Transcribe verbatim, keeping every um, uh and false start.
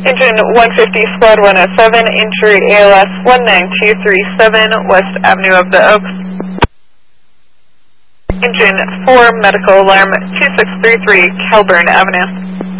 Engine one fifty, Squad one oh seven, injury A L S one nine two three seven, West Avenue of the Oaks. Engine four, medical alarm two six three three, Kelburn Avenue.